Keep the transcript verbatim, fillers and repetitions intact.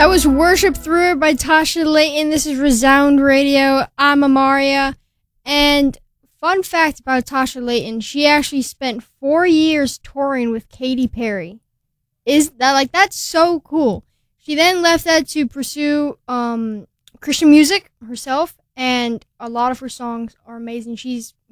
That was Worship Through It by Tasha Layton. This is Resound Radio. I'm Amaria. And fun fact about Tasha Layton, she actually spent four years touring with Katy Perry. Is that like that's so cool. She then left that to pursue um, Christian music herself, and a lot of her songs are amazing. She's